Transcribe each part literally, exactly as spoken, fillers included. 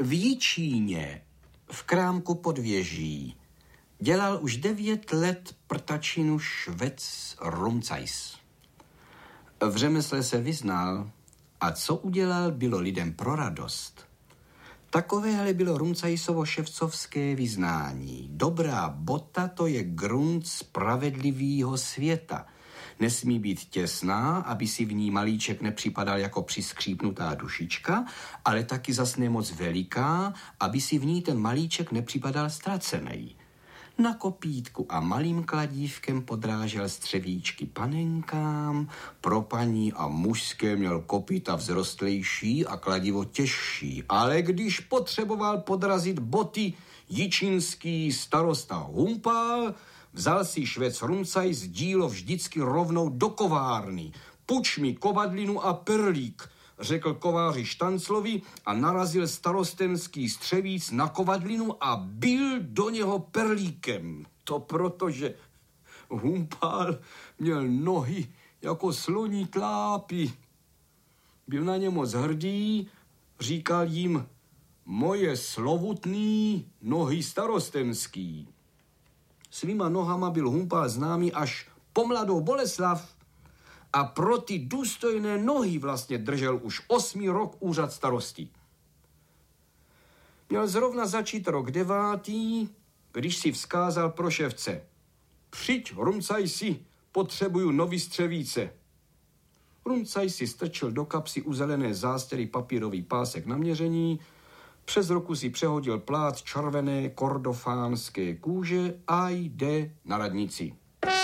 V Jičíně, v krámku pod věží, dělal už devět let prtačinu švec Rumcajs. V řemesle se vyznal a co udělal, bylo lidem pro radost. Takovéhle bylo Rumcajsovo ševcovské vyznání. Dobrá bota, to je grunt spravedlivýho světa. Nesmí být těsná, aby si v ní malíček nepřipadal jako přiskřípnutá dušička, ale taky zas ne moc veliká, aby si v ní ten malíček nepřipadal ztracený. Na kopítku a malým kladívkem podrážel střevíčky panenkám, pro paní a mužské měl kopíta vzrostlejší a kladivo těžší, ale když potřeboval podrazit boty, jičínský starosta Humpál vzal si švec Rumcajs dílo vždycky rovnou do kovárny. Puč mi kovadlinu a perlík, řekl kováři Štanclovi a narazil starostenský střevíc na kovadlinu a bil do něho perlíkem. To proto, že Humpál měl nohy jako sloní tlápy. Byl na ně moc hrdý, říkal jim: moje slovutný nohy starostenský. Svýma nohama byl Humpál známý až po Mladou Boleslav a pro ty důstojné nohy vlastně držel už osmý rok úřad starosti. Měl zrovna začít rok devátý, když si vzkázal pro ševce: přijď, Rumcajsi, potřebuju nový střevíce. Rumcajs si strčil do kapsy u zelené zástěry papírový pásek na měření, přes ruku si přehodil plát červené kordofánské kůže a jde na radnici.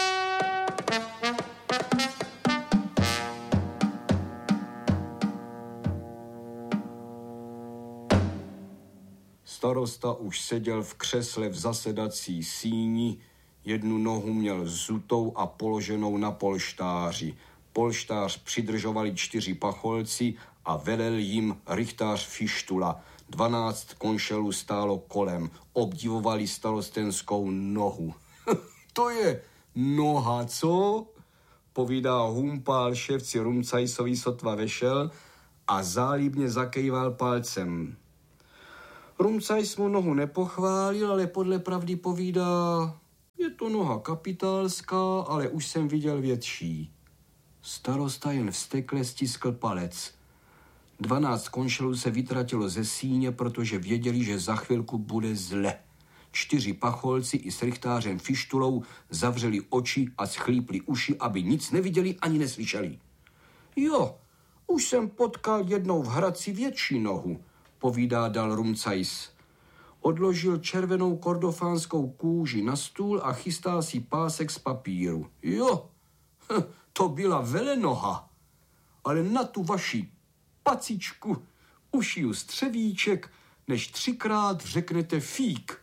Starosta už seděl v křesle v zasedací síni, jednu nohu měl zutou a položenou na polštáři. Polštář přidržovali čtyři pacholci a velel jim rychtář Fištula. Dvanáct konšelů stálo kolem, obdivovali starostenskou nohu. To je noha, co? Povídá Humpál ševci Rumcajsovi, sotva vešel, a zálibně zakejval palcem. Rumcajs mu nohu nepochválil, ale podle pravdy povídá: je to noha kapitálská, ale už jsem viděl větší. Starosta jen vztekle stiskl palec. Dvanáct konšelů se vytratilo ze síně, protože věděli, že za chvilku bude zle. Čtyři pacholci i s rychtářem Fištulou zavřeli oči a schlípli uši, aby nic neviděli ani neslyšeli. Jo, už jsem potkal jednou v Hradci větší nohu, povídá dal Rumcajs. Odložil červenou kordofánskou kůži na stůl a chystal si pásek z papíru. Jo, to byla velenoha, ale na tu vaši pacičku ušiju střevíček, než třikrát řeknete fík.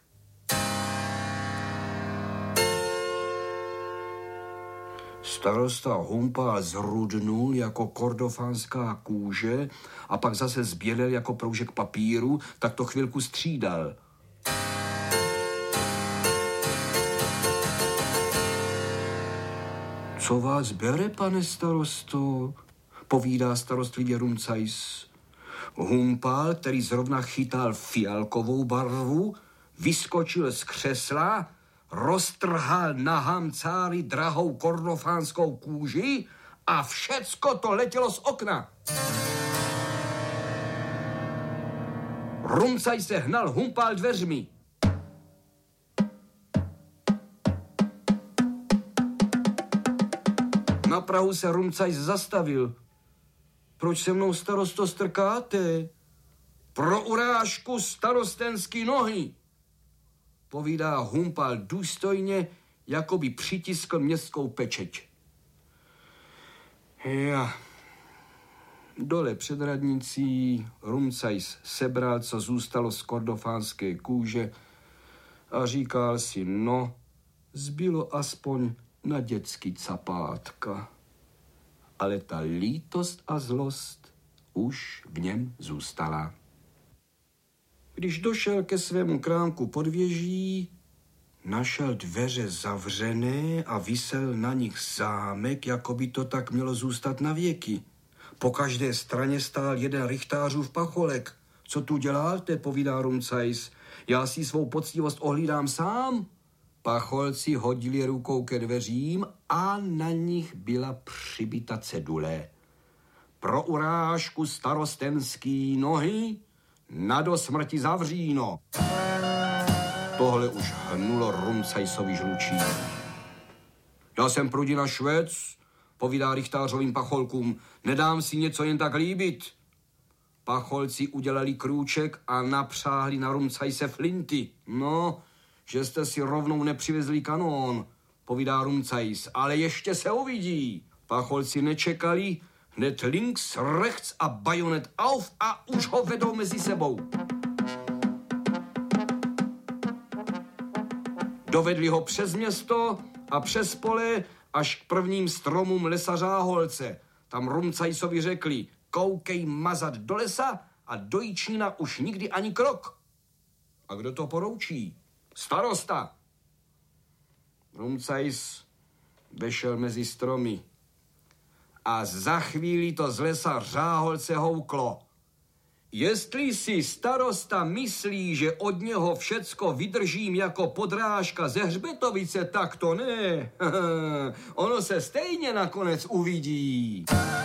Starosta Humpál zrudnul jako kordofánská kůže a pak zase zbělel jako proužek papíru, tak to chvilku střídal. Co vás bere, pane starosto? Povídá starostlivě Rumcajs. Humpál, který zrovna chytal fialkovou barvu, vyskočil z křesla, roztrhal na hamcáry drahou kordofánskou kůži a všecko to letělo z okna. Rumcajs se hnal Humpál dveřmi. Na prahu se Rumcajs zastavil. Proč se mnou, starosto, strkáte? Pro urážku starostenský nohy, povídá Humpál důstojně, jako by přitiskl městskou pečeť. Ja. Dole před radnicí Rumcajs sebral, co zůstalo z kordofánské kůže a říkal si: no, zbylo aspoň na dětský capátka. Ale ta lítost a zlost už v něm zůstala. Když došel ke svému krámku pod věží, našel dveře zavřené a visel na nich zámek, jako by to tak mělo zůstat na věky. Po každé straně stál jeden rychtářův pacholek. Co tu děláte, povídá Rumcajs. Já si svou poctivost ohlídám sám. Pacholci hodili rukou ke dveřím a na nich byla přibita cedule. Pro urážku starostenský nohy, na do smrti zavříno. Tohle už hnulo Rumcajsovi žlučí. Já jsem Prudina Švec, povídá rychtářovým pacholkům. Nedám si něco jen tak líbit. Pacholci udělali krůček a napřáhli na Rumcajse flinty. No, že jste si rovnou nepřivezli kanón, povídá Rumcajs, ale ještě se uvidí. Pacholci nečekali, hned links, rechts a bajonet auf a už ho vedou mezi sebou. Dovedli ho přes město a přes pole až k prvním stromům lesa Řáholce. Tam Rumcajsovi řekli, koukej mazat do lesa a do Jičína už nikdy ani krok. A kdo to poroučí? Starosta. Rumcajs vešel mezi stromy a za chvíli to z lesa Řáholce houklo. Jestli si starosta myslí, že od něho všecko vydržím jako podrážka ze Hřbetovice, tak to ne. Ono se stejně nakonec uvidí.